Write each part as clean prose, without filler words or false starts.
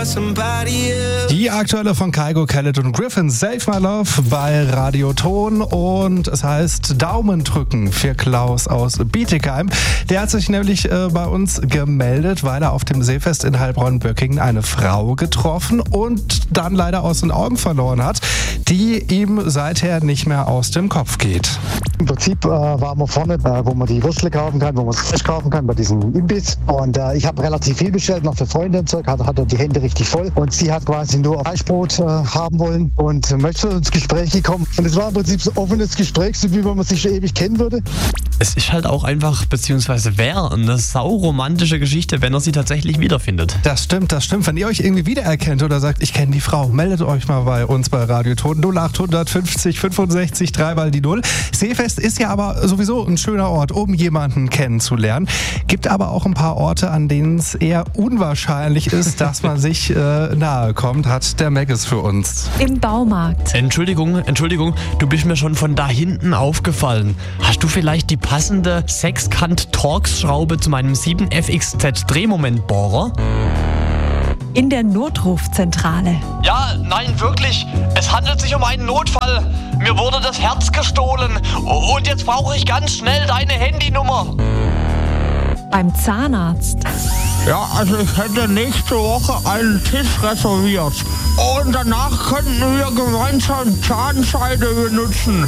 Die aktuelle von Kygo, Khaled und Griffin, Save My Love bei Radioton, und es heißt Daumen drücken für Klaus aus Bietigheim. Der hat sich nämlich bei uns gemeldet, weil er auf dem Seefest in Heilbronn-Böckingen eine Frau getroffen und dann leider aus den Augen verloren hat, die ihm seither nicht mehr aus dem Kopf geht. Im Prinzip waren wir vorne, wo man die Würstle kaufen kann, wo man das Fleisch kaufen kann, bei diesem Imbiss. Und ich habe relativ viel bestellt, noch für Freunde und so, hatte die Hände richtig voll. Und sie hat quasi nur Fleischbrot haben wollen und möchte ins Gespräch gekommen. Und es war im Prinzip so ein offenes Gespräch, so wie wenn man sich schon ewig kennen würde. Es ist halt auch einfach, beziehungsweise wäre eine sauromantische Geschichte, wenn er sie tatsächlich wiederfindet. Das stimmt, das stimmt. Wenn ihr euch irgendwie wiedererkennt oder sagt, ich kenne die Frau, meldet euch mal bei uns bei Radioton 0850 65 3 mal die 0. Seefest ist ja aber sowieso ein schöner Ort, um jemanden kennenzulernen. Gibt aber auch ein paar Orte, an denen es eher unwahrscheinlich ist, dass man sich nahe kommt, hat der Meggis für uns. Im Baumarkt. Entschuldigung, du bist mir schon von da hinten aufgefallen. Hast du vielleicht die passende Sechskant-Torx-Schraube zu meinem 7FXZ Drehmomentbohrer? In der Notrufzentrale. Ja, nein, wirklich. Es handelt sich um einen Notfall. Mir wurde das Herz gestohlen. Und jetzt brauche ich ganz schnell deine Handynummer. Beim Zahnarzt. Ja, also ich hätte nächste Woche einen Tisch reserviert. Und danach könnten wir gemeinsam Zahnseide benutzen.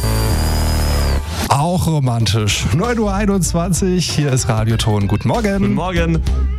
Auch romantisch. 9:21 Uhr, hier ist Radioton. Guten Morgen. Guten Morgen.